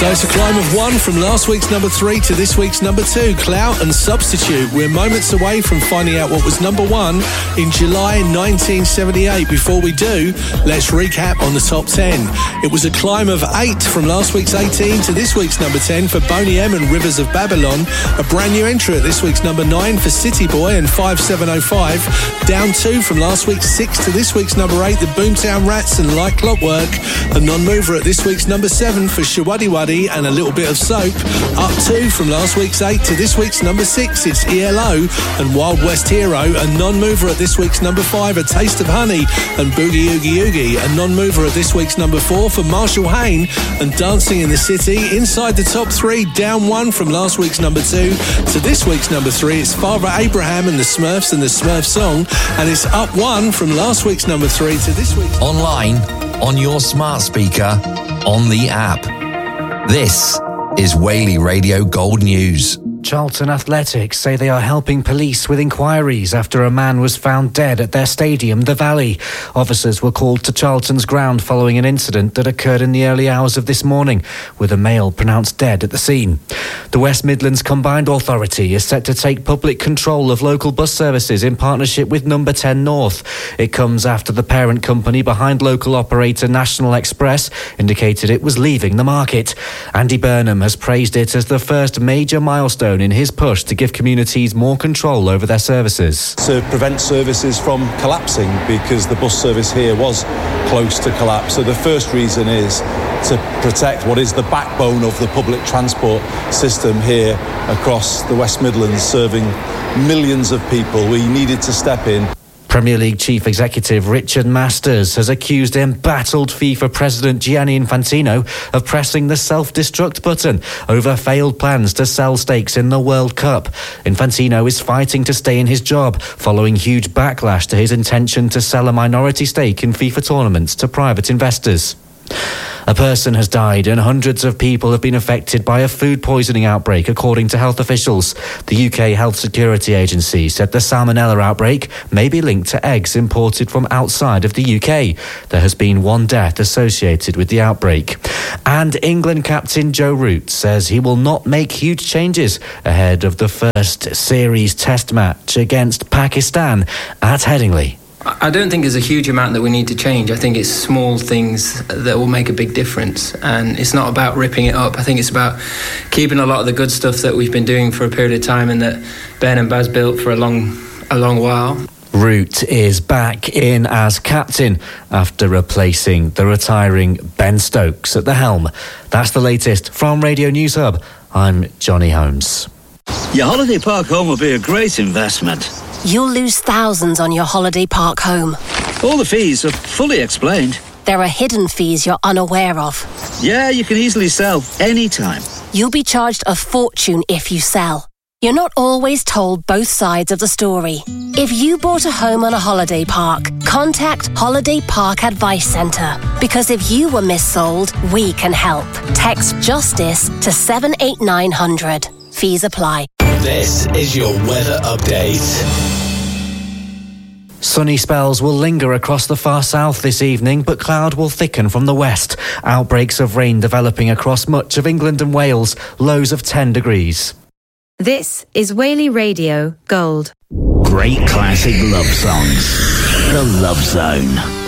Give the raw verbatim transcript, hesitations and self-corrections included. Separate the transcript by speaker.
Speaker 1: So it's a climb of one from last week's number three to this week's number two, Clout and Substitute. We're moments away from finding out what was number one in July nineteen seventy-eight. Before we do, let's recap on the top ten. It was a climb of eight from last week's eighteen to this week's number ten for Boney M and Rivers of Babylon. A brand new entry at this week's number nine for City Boy and five seven oh five. Down two from last week's six to this week's number eight, the Boomtown Rats and Like Clockwork. A non-mover at this week's number seven for Shawaddy Waddy and A Little Bit of Soap. Up two from last week's eight to this week's number six, it's E L O and Wild West Hero. A non-mover at this week's number five, A Taste of Honey and Boogie Oogie Oogie. A non-mover at this week's number four for Marshall Hayne and Dancing in the City. Inside the top three, down one from last week's number two to this week's number three, it's Father Abraham and the Smurfs and the Smurf Song. And it's up one from last week's number three to this week's...
Speaker 2: Online, on your smart speaker, on the app. This is Whaley Radio Gold News.
Speaker 3: Charlton Athletics say they are helping police with inquiries after a man was found dead at their stadium, The Valley. Officers were called to Charlton's ground following an incident that occurred in the early hours of this morning, with a male pronounced dead at the scene. The West Midlands Combined Authority is set to take public control of local bus services in partnership with Number ten North. It comes after the parent company behind local operator National Express indicated it was leaving the market. Andy Burnham has praised it as the first major milestone in his push to give communities more control over their services.
Speaker 4: To prevent services from collapsing, because the bus service here was close to collapse. So the first reason is to protect what is the backbone of the public transport system here across the West Midlands, serving millions of people. We needed to step in.
Speaker 3: Premier League Chief Executive Richard Masters has accused embattled FIFA President Gianni Infantino of pressing the self-destruct button over failed plans to sell stakes in the World Cup. Infantino is fighting to stay in his job following huge backlash to his intention to sell a minority stake in FIFA tournaments to private investors. A person has died and hundreds of people have been affected by a food poisoning outbreak, according to health officials. The U K Health Security Agency said the salmonella outbreak may be linked to eggs imported from outside of the U K. There has been one death associated with the outbreak. And England captain Joe Root says he will not make huge changes ahead of the first series test match against Pakistan at Headingley.
Speaker 5: I don't think there's a huge amount that we need to change. I think it's small things that will make a big difference. And it's not about ripping it up. I think it's about keeping a lot of the good stuff that we've been doing for a period of time and that Ben and Baz built for a long, a long while.
Speaker 3: Root is back in as captain after replacing the retiring Ben Stokes at the helm. That's the latest from Radio News Hub. I'm Johnny Holmes.
Speaker 6: Your holiday park home will be a great investment.
Speaker 7: You'll lose thousands on your holiday park home.
Speaker 6: All the fees are fully explained.
Speaker 7: There are hidden fees you're unaware of.
Speaker 6: Yeah, you can easily sell anytime.
Speaker 7: You'll be charged a fortune if you sell. You're not always told both sides of the story. If you bought a home on a holiday park, contact Holiday Park Advice Centre. Because if you were missold, we can help. Text JUSTICE to seven eight nine hundred. Fees apply.
Speaker 8: This is your weather update.
Speaker 3: Sunny spells will linger across the far south this evening, but cloud will thicken from the west. Outbreaks of rain developing across much of England and Wales, lows of ten degrees.
Speaker 9: This is Whaley Radio Gold.
Speaker 10: Great classic love songs. The Love Zone.